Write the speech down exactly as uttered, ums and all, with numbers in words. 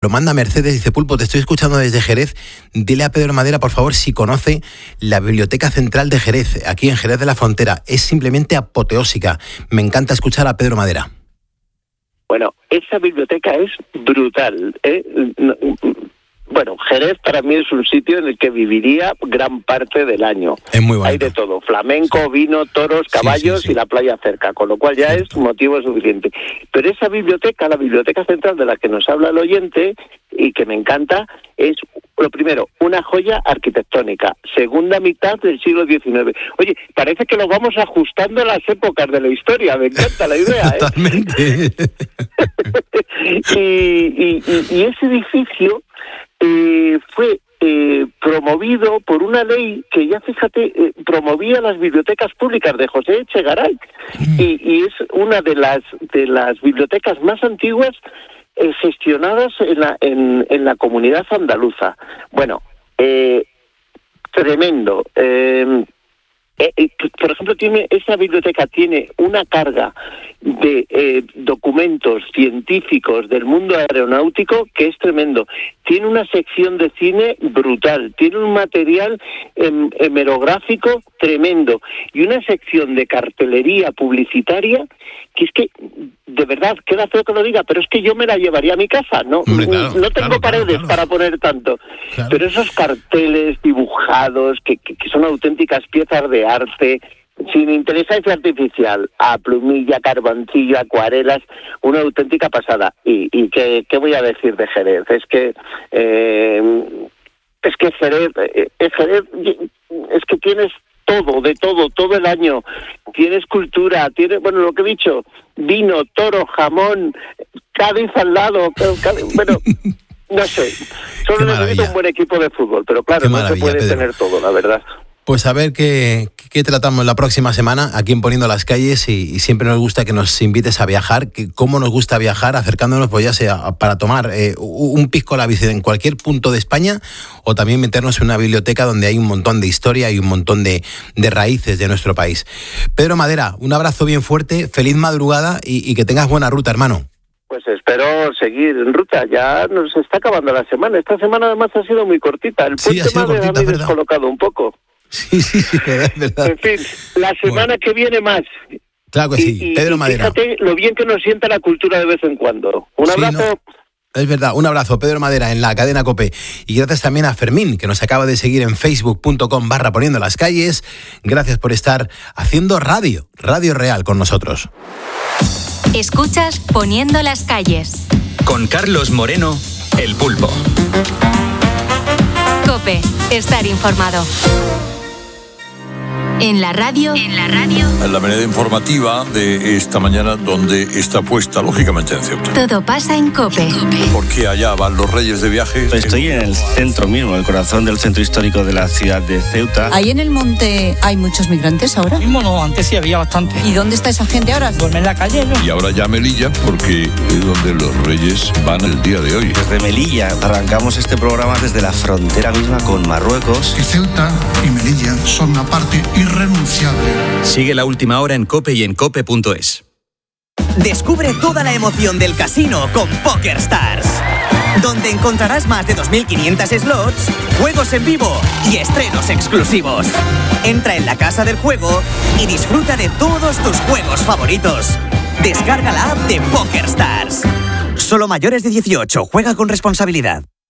Lo manda Mercedes, dice: Pulpo, te estoy escuchando desde Jerez. Dile a Pedro Madera, por favor, si conoce la Biblioteca Central de Jerez, aquí en Jerez de la Frontera. Es simplemente apoteósica. Me encanta escuchar a Pedro Madera. Bueno, esa biblioteca es brutal, ¿eh? Bueno, Jerez para mí es un sitio en el que viviría gran parte del año. Es muy bonito. Hay de todo: flamenco, sí. vino, toros, caballos, sí, sí, sí. y la playa cerca, con lo cual ya Cierto. es motivo suficiente. Pero esa biblioteca, la Biblioteca Central de la que nos habla el oyente y que me encanta, es, lo primero, una joya arquitectónica, segunda mitad del siglo diecinueve. Oye, parece que lo vamos ajustando a las épocas de la historia, me encanta la idea, ¿eh? Totalmente. y, y, y, y ese edificio Eh, fue eh, promovido por una ley que ya, fíjate, eh, promovía las bibliotecas públicas de José Echegaray mm. y, y es una de las de las bibliotecas más antiguas eh, gestionadas en la en, en la comunidad andaluza. Bueno, eh, tremendo. Eh, Eh, por ejemplo, tiene esa biblioteca tiene una carga de eh, documentos científicos del mundo aeronáutico que es tremendo. Tiene una sección de cine brutal, tiene un material hem, hemerográfico tremendo y una sección de cartelería publicitaria que es que, de verdad, queda feo que lo diga, pero es que yo me la llevaría a mi casa, ¿no? Hombre, claro, no tengo claro, paredes claro, claro. para poner tanto, claro. pero esos carteles dibujados que, que, que son auténticas piezas de arte, sin inteligencia artificial, a plumilla, carboncillo, acuarelas, una auténtica pasada. Y, y ¿qué, qué voy a decir de Jerez? Es que eh, es que Jerez, eh, Jerez, es que tienes todo, de todo, todo el año. Tienes cultura, tienes, bueno, lo que he dicho, vino, toro, jamón, Cádiz al lado, Cádiz, bueno, no sé, solo necesito un buen equipo de fútbol, pero claro, no se puede Pedro. tener todo, la verdad. Pues a ver qué, qué tratamos la próxima semana aquí en Poniendo las Calles y, y siempre nos gusta que nos invites a viajar, que cómo nos gusta viajar acercándonos, pues ya sea para tomar eh, un pisco la bici en cualquier punto de España o también meternos en una biblioteca donde hay un montón de historia y un montón de, de raíces de nuestro país. Pedro Madera, un abrazo bien fuerte, feliz madrugada y, y que tengas buena ruta, hermano. Pues espero seguir en ruta, ya nos está acabando la semana. Esta semana además ha sido muy cortita, el puente sí, me ha descolocado un poco. Sí, sí, sí, es verdad. En fin, la semana bueno. que viene más. Claro que sí, y, Pedro y Madera. Fíjate lo bien que nos sienta la cultura de vez en cuando. Un sí, abrazo. No. Es verdad, un abrazo, Pedro Madera, en la cadena COPE. Y gracias también a Fermín, que nos acaba de seguir en facebook.com barra Poniendo las Calles. Gracias por estar haciendo radio, radio real con nosotros. Escuchas Poniendo las Calles. Con Carlos Moreno, el Pulpo. COPE, estar informado. En la radio, en la radio. La manera informativa de esta mañana, donde está puesta, lógicamente, en Ceuta. Todo pasa en COPE. Porque allá van los reyes de viaje. Estoy en el centro mismo, el corazón del centro histórico de la ciudad de Ceuta. ¿Ahí en el monte hay muchos migrantes ahora? Mismo no, antes sí había bastante. ¿Y dónde está esa gente ahora? Duerme en la calle, ¿no? Y ahora ya Melilla, porque es donde los reyes van el día de hoy. Desde Melilla arrancamos este programa desde la frontera misma con Marruecos. Que Ceuta y Melilla son una parte irrenunciable. Sigue La Última Hora en COPE y en cope punto es. Descubre toda la emoción del casino con PokerStars, donde encontrarás más de dos mil quinientos slots, juegos en vivo y estrenos exclusivos. Entra en la casa del juego y disfruta de todos tus juegos favoritos. Descarga la app de PokerStars. Solo mayores de dieciocho, juega con responsabilidad.